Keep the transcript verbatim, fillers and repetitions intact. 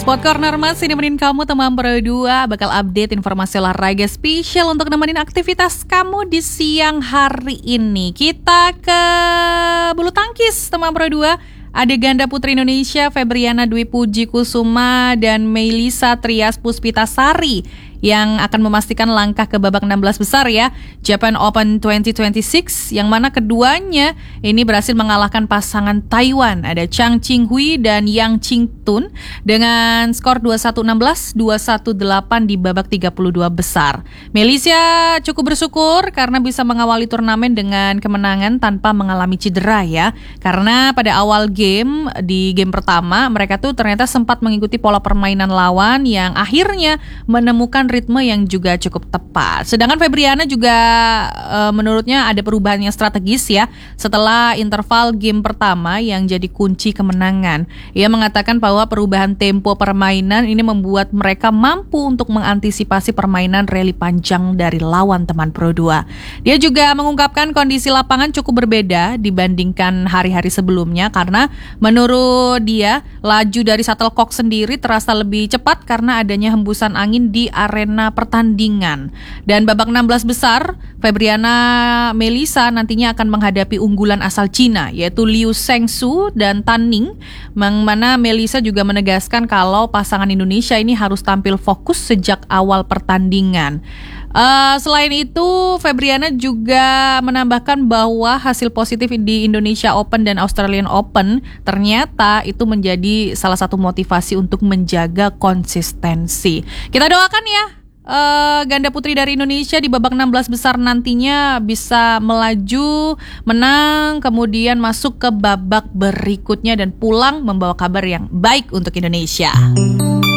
Sport Corner masih nemenin kamu teman Pro dua, bakal update informasi olahraga spesial untuk nemenin aktivitas kamu di siang hari ini. Kita ke bulu tangkis teman Pro dua. Ada ganda putri Indonesia Febriana Dwi Puji Kusuma dan Melisa Trias Puspitasari yang akan memastikan langkah ke babak enam belas besar ya, Japan Open dua ribu dua puluh enam, yang mana keduanya ini berhasil mengalahkan pasangan Taiwan, ada Chang Qinghui dan Yang Qingtun dengan skor dua puluh satu enam belas, dua puluh satu delapan di babak tiga puluh dua besar. Melisa cukup bersyukur karena bisa mengawali turnamen dengan kemenangan tanpa mengalami cedera ya, karena pada awal game, di game pertama mereka tuh ternyata sempat mengikuti pola permainan lawan yang akhirnya menemukan ritme yang juga cukup tepat. Sedangkan Febriana juga e, menurutnya ada perubahan yang strategis ya setelah interval game pertama yang jadi kunci kemenangan. Ia mengatakan bahwa perubahan tempo permainan ini membuat mereka mampu untuk mengantisipasi permainan rally panjang dari lawan teman Pro dua. Dia juga mengungkapkan kondisi lapangan cukup berbeda dibandingkan hari-hari sebelumnya karena menurut dia laju dari shuttlecock sendiri terasa lebih cepat karena adanya hembusan angin di arena pertandingan. Dan babak enam belas besar, Febriana Melisa nantinya akan menghadapi unggulan asal Cina yaitu Liu Shengsu dan Tan Ning, yang mana Melisa juga menegaskan kalau pasangan Indonesia ini harus tampil fokus sejak awal pertandingan. Uh, selain itu, Febriana juga menambahkan bahwa hasil positif di Indonesia Open dan Australian Open ternyata itu menjadi salah satu motivasi untuk menjaga konsistensi. Kita doakan ya, uh, ganda putri dari Indonesia di babak enam belas besar nantinya bisa melaju, menang, kemudian masuk ke babak berikutnya dan pulang membawa kabar yang baik untuk Indonesia.